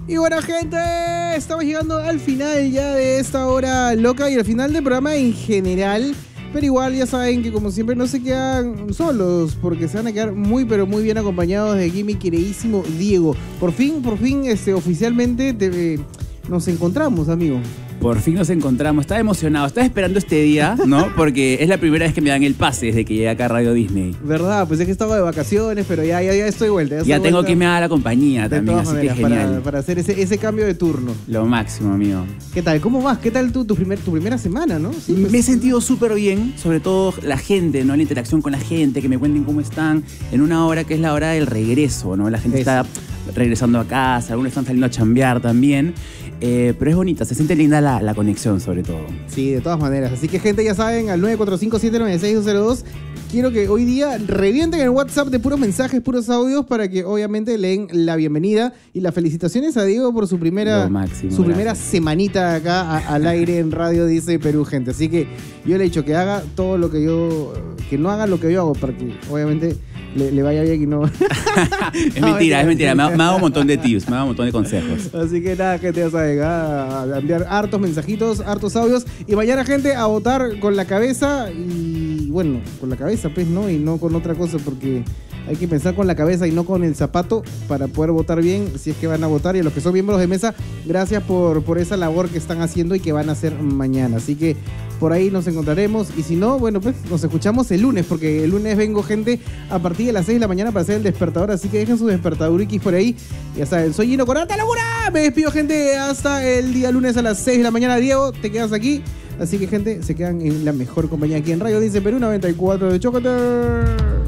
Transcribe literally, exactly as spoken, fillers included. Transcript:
Y buena gente, estamos llegando al final ya de esta hora loca y al final del programa en general. Pero igual ya saben que como siempre no se quedan solos, porque se van a quedar muy pero muy bien acompañados de aquí mi queridísimo Diego. Por fin, por fin, este, oficialmente te, eh, nos encontramos, amigo. Por fin nos encontramos. Estaba emocionado, estaba esperando este día, ¿no? Porque es la primera vez que me dan el pase desde que llegué acá a Radio Disney. Verdad, pues es que estaba de vacaciones, pero ya, ya, ya estoy de vuelta. Ya, ya estoy tengo vuelta que irme a la compañía de también, todas así maneras, que genial. Para, para hacer ese, ese cambio de turno. Lo máximo, amigo. ¿Qué tal? ¿Cómo vas? ¿Qué tal tu, tu, primer, tu primera semana, no? Sí, pues, me he sentido súper bien, sobre todo la gente, ¿no? La interacción con la gente, que me cuenten cómo están en una hora que es la hora del regreso, ¿no? La gente Eso. está regresando a casa, algunos están saliendo a chambear también. Eh, pero es bonita, se siente linda la, la conexión sobre todo. Sí, de todas maneras. Así que gente, ya saben, al nueve cuatro cinco siete nueve seis dos cero dos. Quiero que hoy día revienten el WhatsApp de puros mensajes, puros audios, para que obviamente leen la bienvenida y las felicitaciones a Diego por su primera, máximo, su primera semanita acá a, al aire en Radio Dice Perú, gente. Así que yo le he dicho que haga todo lo que yo, que no haga lo que yo hago, para que obviamente le, le vaya bien y no... es mentira, es mentira. Me ha, me ha dado un montón de tips, me ha dado un montón de consejos. Así que nada, gente, ya saben, a enviar hartos mensajitos, hartos audios y mañana, gente, a votar con la cabeza y, bueno, con la cabeza, pues, ¿no? Y no con otra cosa, porque hay que pensar con la cabeza y no con el zapato para poder votar bien, si es que van a votar. Y a los que son miembros de mesa, gracias por, por esa labor que están haciendo y que van a hacer mañana. Así que por ahí nos encontraremos. Y si no, bueno, pues nos escuchamos el lunes, porque el lunes vengo, gente, a partir de las seis de la mañana para hacer el despertador. Así que dejen sus despertaduriquis por ahí. Ya saben, soy Gino con harta locura. Me despido, gente, hasta el día lunes a las seis de la mañana. Diego, te quedas aquí. Así que, gente, se quedan en la mejor compañía aquí en Radio Dice Perú noventa y cuatro de Chocolate.